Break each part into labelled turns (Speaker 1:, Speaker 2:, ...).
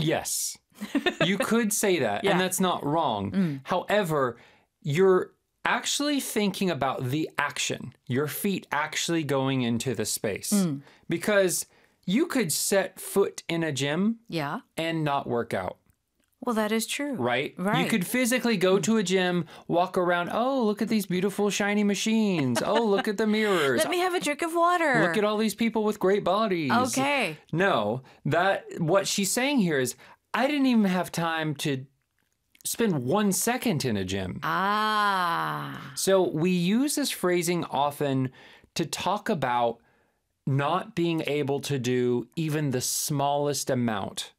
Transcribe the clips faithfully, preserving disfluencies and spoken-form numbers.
Speaker 1: Yes. You could say that,
Speaker 2: Yeah.
Speaker 1: and that's not wrong.
Speaker 2: Mm.
Speaker 1: However, you're actually thinking about the action, your feet actually going into the space.
Speaker 2: Mm.
Speaker 1: Because you could set foot in a gym
Speaker 2: Yeah.
Speaker 1: and not work out.
Speaker 2: Well, that is true.
Speaker 1: Right?
Speaker 2: Right.
Speaker 1: You could physically go to a gym, walk around. Oh, look at these beautiful shiny machines. Oh, look at the mirrors.
Speaker 2: Let me have a drink of water.
Speaker 1: Look at all these people with great bodies.
Speaker 2: Okay.
Speaker 1: No, that what she's saying here is I didn't even have time to spend one second in a gym.
Speaker 2: Ah.
Speaker 1: So we use this phrasing often to talk about not being able to do even the smallest amount.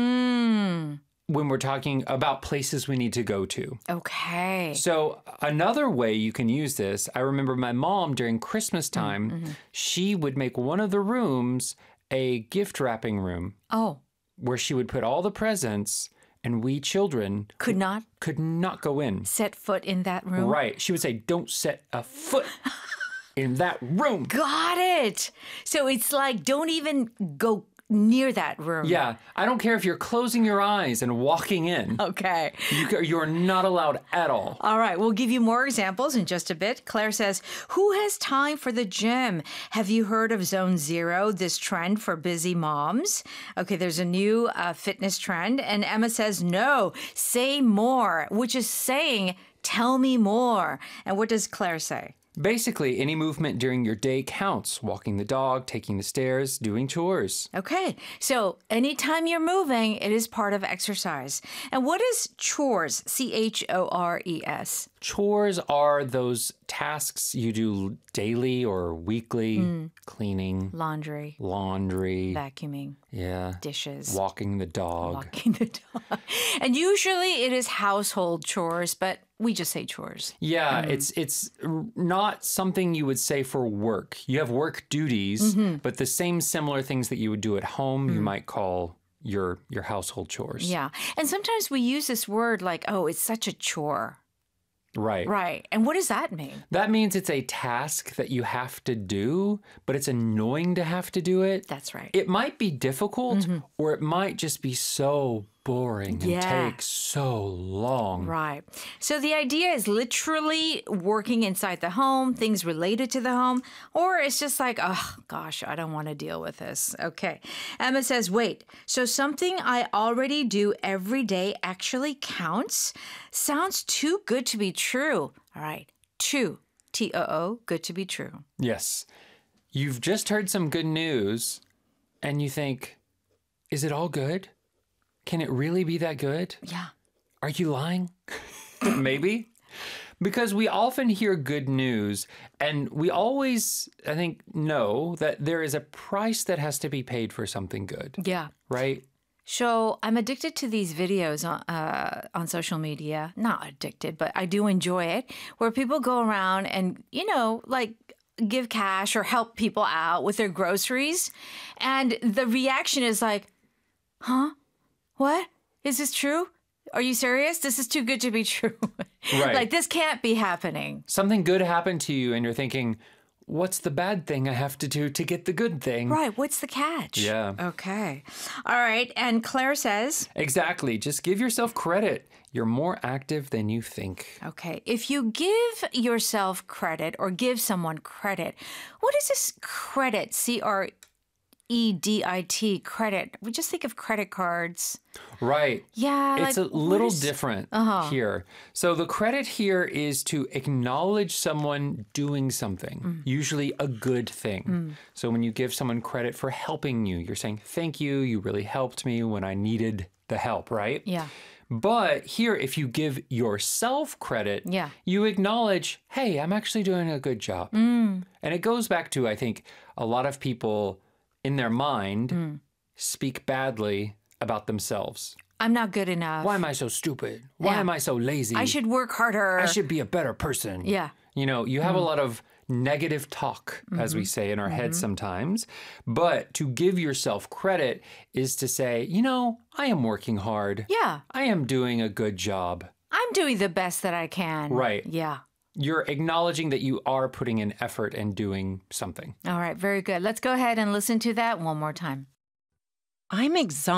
Speaker 2: Mm.
Speaker 1: When we're talking about places we need to go to.
Speaker 2: Okay.
Speaker 1: So another way you can use this, I remember my mom during Christmas time,
Speaker 2: Mm-hmm.
Speaker 1: she would make one of the rooms a gift wrapping room
Speaker 2: Oh,
Speaker 1: where she would put all the presents and we children
Speaker 2: could not
Speaker 1: could not go in.
Speaker 2: set foot in that room?
Speaker 1: Right. She would say, don't set a foot in that room.
Speaker 2: Got it. So it's like, don't even go near that room.
Speaker 1: Yeah. I don't care if you're closing your eyes and walking in.
Speaker 2: Okay.
Speaker 1: You, you're not allowed at all.
Speaker 2: All right, we'll give you more examples in just a bit. Claire says, who has time for the gym? Have you heard of Zone Zero, this trend for busy moms? Okay, there's a new uh, fitness trend. And Emma says, no, say more, which is saying, tell me more. And what does Claire say?
Speaker 1: Basically, any movement during your day counts. Walking the dog, taking the stairs, doing chores.
Speaker 2: Okay, so anytime you're moving, it is part of exercise. And what is chores? C H O R E S.
Speaker 1: Chores are those tasks you do daily or weekly.
Speaker 2: Mm.
Speaker 1: Cleaning,
Speaker 2: Laundry,
Speaker 1: laundry,
Speaker 2: vacuuming,
Speaker 1: yeah,
Speaker 2: dishes.
Speaker 1: walking the dog.
Speaker 2: Walking the dog. And usually it is household chores, but we just say chores.
Speaker 1: Yeah, it's it's r- not something you would say for work. You have work duties,
Speaker 2: Mm-hmm.
Speaker 1: but the same similar things that you would do at home,
Speaker 2: Mm.
Speaker 1: you might call your your household chores.
Speaker 2: Yeah. And sometimes we use this word like, oh, it's such a chore.
Speaker 1: Right.
Speaker 2: Right. And what does that mean?
Speaker 1: That means it's a task that you have to do, but it's annoying to have to do it.
Speaker 2: That's right.
Speaker 1: It might be difficult, or it might just be so boring and
Speaker 2: Yeah.
Speaker 1: take so long.
Speaker 2: Right. So the idea is literally working inside the home, things related to the home, or it's just like, oh, gosh, I don't want to deal with this. Okay. Emma says, wait, so something I already do every day actually counts? Sounds too good to be true. All right. Too. T O O, good to be true.
Speaker 1: Yes. You've just heard some good news, and you think, is it all good? Can it really be that good?
Speaker 2: Yeah.
Speaker 1: Are you lying? Maybe. Because we often hear good news, and we always, I think, know that there is a price that has to be paid for something good,
Speaker 2: Yeah.
Speaker 1: right?
Speaker 2: So I'm addicted to these videos on, uh, on social media. Not addicted, but I do enjoy it, where people go around and, you know, like give cash or help people out with their groceries. And the reaction is like, huh? What? Is this true? Are you serious? This is too good to be true.
Speaker 1: Right.
Speaker 2: Like, this can't be happening.
Speaker 1: Something good happened to you, and you're thinking, what's the bad thing I have to do to get the good thing?
Speaker 2: Right. What's the catch?
Speaker 1: Yeah.
Speaker 2: Okay. All right. And Claire says,
Speaker 1: Exactly. Just give yourself credit. You're more active than you think.
Speaker 2: okay, if you give yourself credit or give someone credit, what is this credit? C R E D I T, credit. We just think of credit cards.
Speaker 1: Right.
Speaker 2: Yeah.
Speaker 1: It's
Speaker 2: like,
Speaker 1: a little
Speaker 2: what is-
Speaker 1: different
Speaker 2: Uh-huh.
Speaker 1: here. So the credit here is to acknowledge someone doing something,
Speaker 2: Mm.
Speaker 1: usually a good thing. So when you give someone credit for helping you, you're saying, thank you, you really helped me when I needed the help, right?
Speaker 2: Yeah.
Speaker 1: But here, if you give yourself credit,
Speaker 2: Yeah.
Speaker 1: you acknowledge, hey, I'm actually doing a good job.
Speaker 2: Mm.
Speaker 1: And it goes back to, I think, a lot of people in their mind
Speaker 2: Mm.
Speaker 1: speak badly about themselves.
Speaker 2: I'm not good enough.
Speaker 1: Why am I so stupid? Why
Speaker 2: Yeah.
Speaker 1: am I so lazy?
Speaker 2: I should work harder.
Speaker 1: I should be a better person.
Speaker 2: Yeah.
Speaker 1: You know, you have a lot of negative talk, as we say in our heads sometimes. But to give yourself credit is to say, you know, I am working hard.
Speaker 2: Yeah.
Speaker 1: I am doing a good job.
Speaker 2: I'm doing the best that I can.
Speaker 1: Right.
Speaker 2: Yeah.
Speaker 1: You're acknowledging that you are putting in effort and doing something.
Speaker 2: All right. Very good. Let's go ahead and listen to that one more time.
Speaker 3: I'm exhausted.